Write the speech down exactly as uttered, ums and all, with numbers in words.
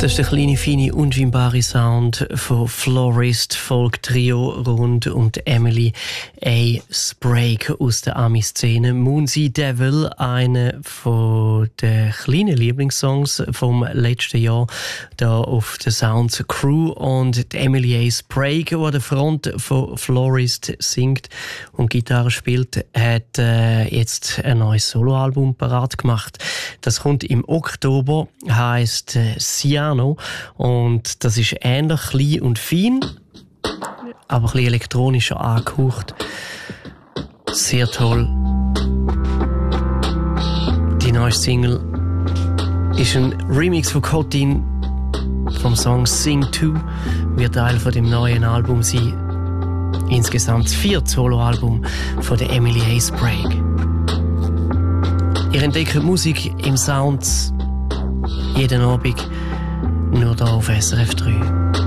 Das ist der kleine, feine, unscheinbare Sound von Florist Folk Trio rund um die Emily A. Sprague aus der Ami-Szene. Moonsea Devil, einer von den kleinen Lieblingssongs vom letzten Jahr, da auf der Sounds Crew, und die Emily A. Sprague, die an der Front von Florist singt und Gitarre spielt, hat äh, jetzt ein neues Soloalbum parat gemacht. Das kommt im Oktober, heisst äh, Siano, und das ist ähnlich klein und fein, aber ein bisschen elektronischer angehaucht. Sehr toll. Die neue Single ist ein Remix von Cotin vom Song Sing To, wird Teil von dem neuen Album sein. Insgesamt vier Soloalbum von der Emily A. Sprague. Ihr entdeckt Musik im Sounds jeden Abend nur da auf S R F drei.